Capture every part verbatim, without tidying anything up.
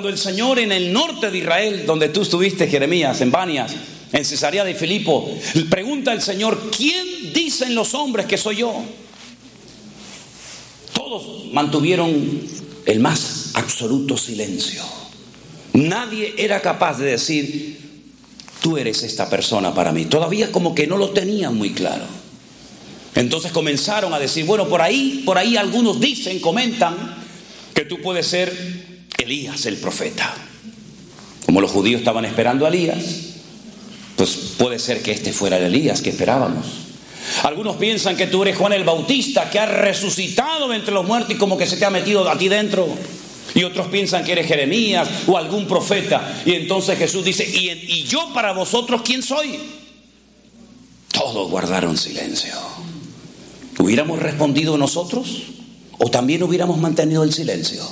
Cuando el Señor en el norte de Israel, donde tú estuviste, Jeremías, en Banias, en Cesarea de Filipo, pregunta al Señor: ¿quién dicen los hombres que soy yo? Todos mantuvieron el más absoluto silencio. Nadie era capaz de decir: tú eres esta persona para mí. Todavía como que no lo tenían muy claro. Entonces comenzaron a decir: bueno, por ahí, por ahí algunos dicen, comentan que tú puedes ser Elías, el profeta. Como los judíos estaban esperando a Elías, pues puede ser que este fuera el Elías que esperábamos. Algunos piensan que tú eres Juan el Bautista, que ha resucitado entre los muertos y como que se te ha metido a ti dentro. Y otros piensan que eres Jeremías o algún profeta. Y entonces Jesús dice: ¿y, y yo para vosotros quién soy? Todos guardaron silencio. ¿Hubiéramos respondido nosotros o también hubiéramos mantenido el silencio?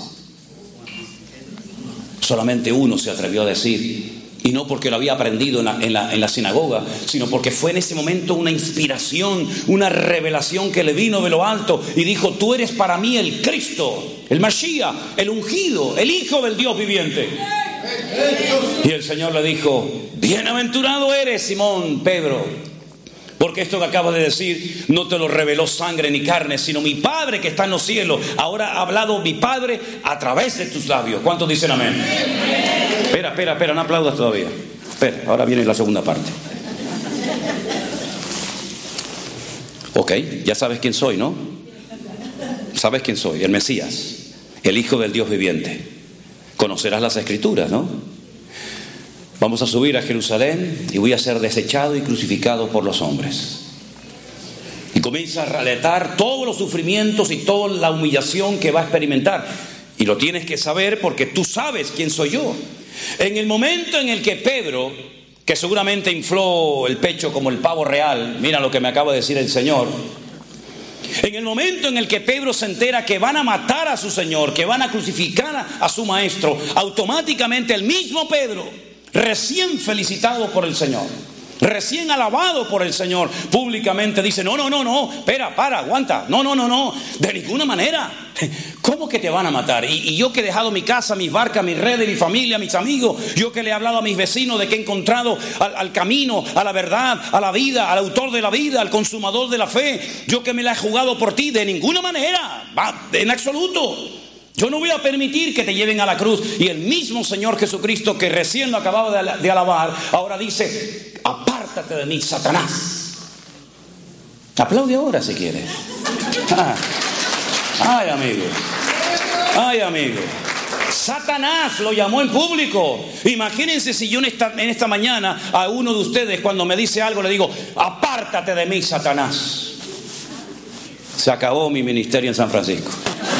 Solamente uno se atrevió a decir, y no porque lo había aprendido en la, en, la, en la sinagoga, sino porque fue en ese momento una inspiración, una revelación que le vino de lo alto, y dijo: tú eres para mí el Cristo, el Mashiach, el ungido, el Hijo del Dios viviente. Y el Señor le dijo: bienaventurado eres, Simón Pedro, porque esto que acabas de decir no te lo reveló sangre ni carne, sino mi Padre que está en los cielos. Ahora ha hablado mi Padre a través de tus labios. ¿Cuántos dicen amén? Espera, espera, espera, no aplaudas todavía. Espera, ahora viene la segunda parte. Ok, ya sabes quién soy, ¿no? Sabes quién soy, el Mesías, el Hijo del Dios viviente. Conocerás las Escrituras, ¿no? Vamos a subir a Jerusalén y voy a ser desechado y crucificado por los hombres. Y comienza a relatar todos los sufrimientos y toda la humillación que va a experimentar. Y lo tienes que saber porque tú sabes quién soy yo. En el momento en el que Pedro, que seguramente infló el pecho como el pavo real, mira lo que me acaba de decir el Señor. En el momento en el que Pedro se entera que van a matar a su Señor, que van a crucificar a su maestro, automáticamente el mismo Pedro, recién felicitado por el Señor, recién alabado por el Señor, públicamente dice: no, no, no, no, espera, para, aguanta, no, no, no, no, de ninguna manera. ¿Cómo que te van a matar? Y, y yo que he dejado mi casa, mis barcas, mis redes, mi familia, mis amigos, yo que le he hablado a mis vecinos de que he encontrado al, al camino, a la verdad, a la vida, al autor de la vida, al consumador de la fe, yo que me la he jugado por ti, de ninguna manera, va, en absoluto. Yo no voy a permitir que te lleven a la cruz. Y el mismo Señor Jesucristo, que recién lo acababa de, de alabar, ahora dice: apártate de mí, Satanás. Aplaude ahora si quieres. Ah. Ay, amigo. Ay, amigo. Satanás lo llamó en público. Imagínense si yo en esta, en esta mañana a uno de ustedes, cuando me dice algo, le digo: apártate de mí, Satanás. Se acabó mi ministerio en San Francisco.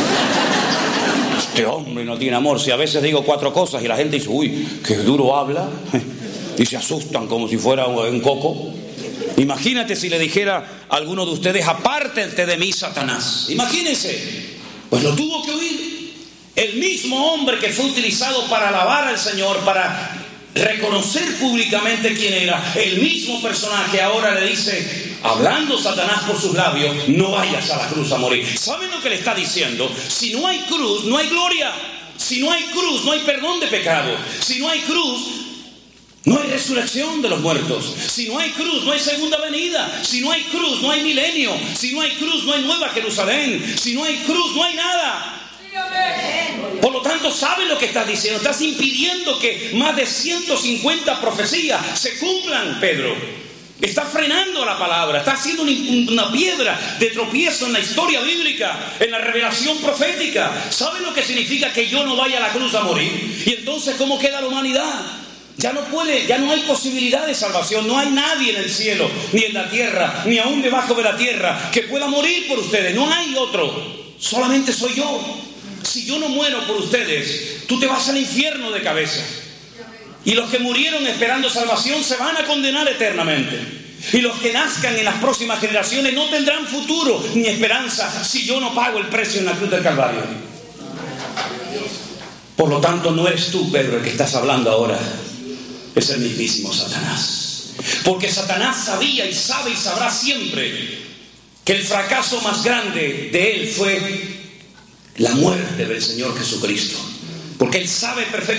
Este hombre no tiene amor. Si a veces digo cuatro cosas y la gente dice: uy, qué duro habla, y se asustan como si fuera un coco. Imagínate si le dijera a alguno de ustedes: apártate de mí, Satanás. Imagínense. Pues lo tuvo que oír. El mismo hombre que fue utilizado para alabar al Señor, para reconocer públicamente quién era, el mismo personaje ahora le dice, hablando Satanás por sus labios: no vayas a la cruz a morir. ¿Saben lo que le está diciendo? Si no hay cruz, no hay gloria. Si no hay cruz, no hay perdón de pecados. Si no hay cruz, no hay resurrección de los muertos. Si no hay cruz, no hay segunda venida. Si no hay cruz, no hay milenio. Si no hay cruz, no hay nueva Jerusalén. Si no hay cruz, no hay nada. Por lo tanto, ¿sabes lo que estás diciendo? Estás impidiendo que más de ciento cincuenta profecías se cumplan, Pedro. Está frenando la palabra, está haciendo una piedra de tropiezo en la historia bíblica, en la revelación profética. ¿Saben lo que significa que yo no vaya a la cruz a morir? Y entonces, ¿cómo queda la humanidad? Ya no puede, ya no hay posibilidad de salvación. No hay nadie en el cielo, ni en la tierra, ni aún debajo de la tierra que pueda morir por ustedes. No hay otro, solamente soy yo. Si yo no muero por ustedes, tú te vas al infierno de cabeza. Y los que murieron esperando salvación se van a condenar eternamente. Y los que nazcan en las próximas generaciones no tendrán futuro ni esperanza si yo no pago el precio en la cruz del Calvario. Por lo tanto, no eres tú, Pedro, el que estás hablando ahora. Es el mismísimo Satanás. Porque Satanás sabía y sabe y sabrá siempre que el fracaso más grande de él fue la muerte del Señor Jesucristo. Porque él sabe perfectamente